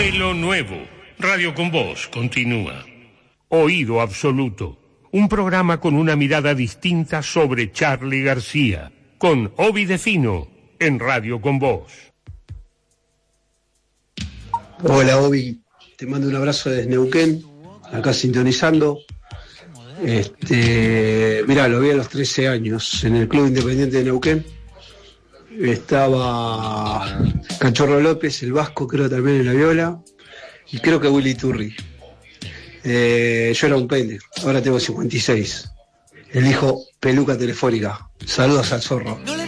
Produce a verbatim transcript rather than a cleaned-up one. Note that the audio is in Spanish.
Vuelo nuevo. Radio con Voz continúa. Oído absoluto. Un programa con una mirada distinta sobre Charly García. Con Obi de Fino en Radio con Voz. Hola Obi, te mando un abrazo desde Neuquén, acá sintonizando. Este, mirá, lo vi a los trece años en el Club Independiente de Neuquén. Estaba Cachorro López, el Vasco, creo también en la viola, y creo que Willy Turri. Eh, yo era un pene, ahora tengo cincuenta y seis. Elijo peluca telefónica. Saludos al zorro.